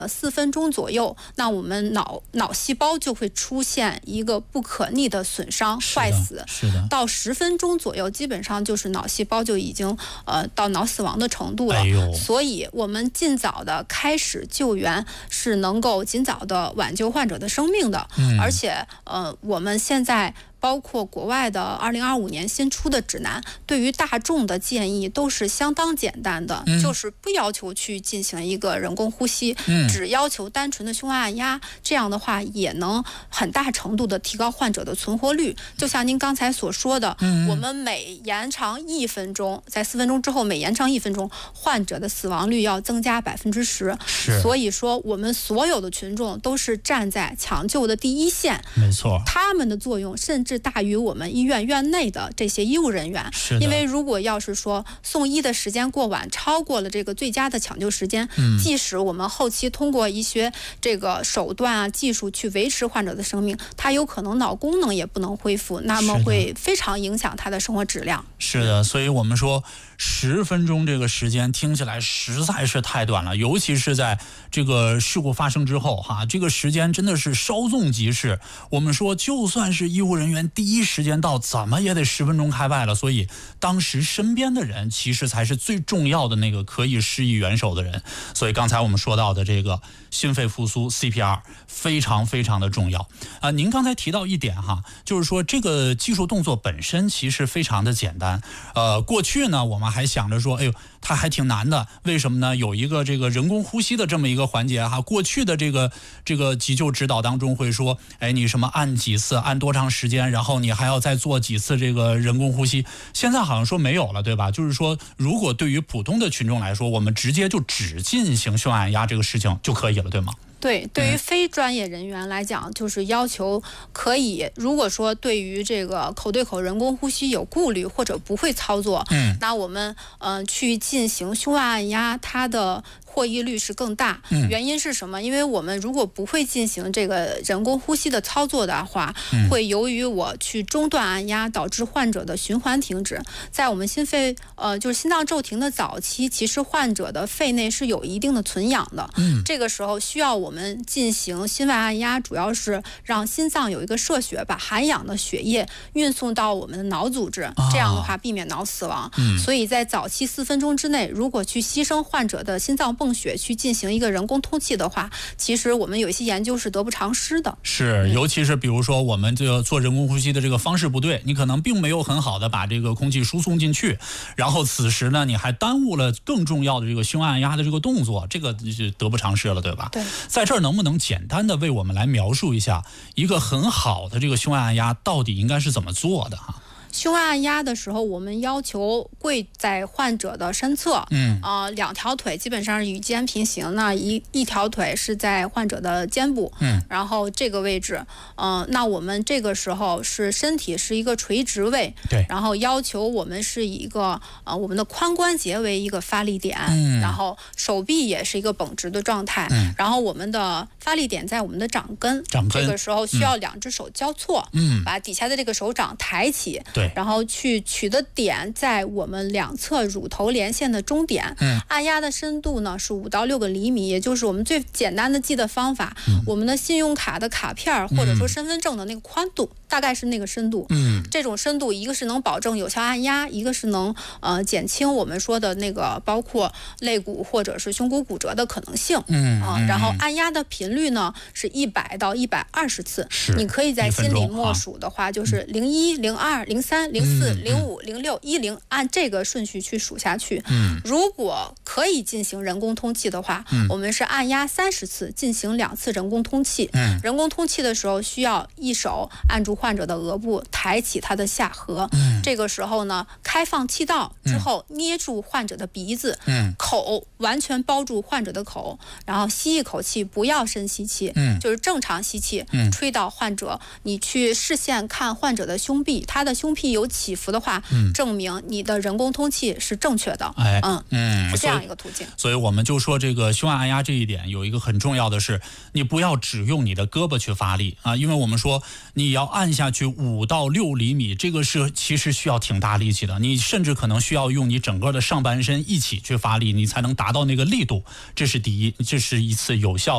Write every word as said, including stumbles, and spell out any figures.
呃四分钟左右，那我们脑脑细胞就会出现一个不可逆的损伤、坏死。 是的。 到十分钟左右，基本上就是脑细胞就已经呃到脑死亡的程度了。 哎呦， 所以我们尽早的开始救援，是能够尽早的挽救患者的生命的。 嗯、 而且呃，我们现在。包括国外的二零二五年新出的指南，对于大众的建议都是相当简单的， 嗯、 就是不要求去进行一个人工呼吸， 嗯、 只要求单纯的胸外按压，这样的话也能很大程度的提高患者的存活率。就像您刚才所说的， 嗯、 我们每延长一分钟，在四分钟之后每延长一分钟，患者的死亡率要增加百分之十。所以说，我们所有的群众都是站在抢救的第一线， 没错， 他们的作用甚至是大于我们医院院内的这些医务人员。因为如果要是说送医的时间过晚，超过了这个最佳的抢救时间， 嗯、 即使我们后期通过一些这个手段啊技术去维持患者的生命，他有可能脑功能也不能恢复，那么会非常影响他的生活质量。 是的，所以我们说十分钟这个时间听起来实在是太短了，尤其是在这个事故发生之后哈，这个时间真的是稍纵即逝。我们说就算是医护人员第一时间到，怎么也得十分钟开外了。所以当时身边的人其实才是最重要的那个可以施以援手的人。所以刚才我们说到的这个心肺复苏 C P R 非常非常的重要啊、呃。您刚才提到一点哈，就是说这个技术动作本身其实非常的简单。呃，过去呢我们还想着说，哎呦，它还挺难的。为什么呢？有一个这个人工呼吸的这么一个环节哈。过去的这个这个急救指导当中会说，哎，你什么按几次，按多长时间，然后你还要再做几次这个人工呼吸。现在好像说没有了，对吧？就是说，如果对于普通的群众来说，我们直接就只进行胸按压这个事情就可以了，对吗？ 对，对于非专业人员来讲，就是要求可以，如果说对于这个口对口人工呼吸有顾虑或者不会操作， 嗯， 那我们呃去进行胸外按压，它的获益率是更大。 嗯、 原因是什么？因为我们如果不会进行这个人工呼吸的操作的话， 嗯、 会由于我去中断按压，导致患者的循环停止。在我们心肺呃就是心脏骤停的早期，其实患者的肺内是有一定的存氧的。 嗯， 这个时候需要我们进行心外按压，主要是让心脏有一个射血，把含氧的血液运送到我们的脑组织，这样的话避免脑死亡。 嗯、 所以在早期四分钟之内，如果去牺牲患者的心脏泵血去进行一个人工通气的话，其实我们有一些研究是得不偿失的。 是，尤其是比如说我们这个做人工呼吸的这个方式不对，你可能并没有很好的把这个空气输送进去，然后此时呢你还耽误了更重要的这个胸按压的这个动作，这个是得不偿失了，对吧？ 对。 在这儿能不能简单的为我们来描述一下一个很好的这个胸按压到底应该是怎么做的哈？ 胸按压的时候，我们要求跪在患者的身侧， 嗯， 呃，两条腿基本上是与肩平行，那一一条腿是在患者的肩部， 嗯， 然后这个位置，呃，那我们这个时候是身体是一个垂直位， 对， 然后要求我们是以一个呃我们的髋关节为一个发力点， 嗯， 然后手臂也是一个绷直的状态， 嗯， 然后我们的发力点在我们的掌根， 掌根， 这个时候需要两只手交错， 嗯， 把底下的这个手掌抬起， 对， 然后去取的点在我们两侧乳头连线的中点， 嗯， 按压的深度呢是五到六个厘米，也就是我们最简单的记的方法， 嗯、 我们的信用卡的卡片或者说身份证的那个宽度，嗯、大概是那个深度， 嗯， 这种深度一个是能保证有效按压，一个是能呃减轻我们说的那个包括肋骨或者是胸骨骨折的可能性， 嗯啊、呃，然后按压的频率呢是一百到一百二十次， 是， 你可以在心里默数的话，就是零一、零二、零三、零四、零五、零六、一零，按这个顺序去数下去。 嗯， 如果可以进行人工通气的话， 嗯、 我们是按压三十次，进行两次人工通气。 嗯， 人工通气的时候需要一手按住患者的额部，抬起他的下颌。 嗯， 这个时候呢，开放气道之后，捏住患者的鼻子， 嗯， 口完全包住患者的口，然后吸一口气，不要深吸气， 嗯， 就是正常吸气， 嗯， 吹到患者。你去视线看患者的胸壁，他的胸壁有起伏的话， 嗯， 证明你的人工通气是正确的。 哎， 嗯嗯， 是这样一个途径。 所以，所以我们就说这个胸按按压这一点有一个很重要的是，你不要只用你的胳膊去发力啊，因为我们说你要按下去五到六厘米，这个是其实需要挺大力气的，你甚至可能需要用你整个的上半身一起去发力，你才能达到那个力度。这是第一，这是一次有效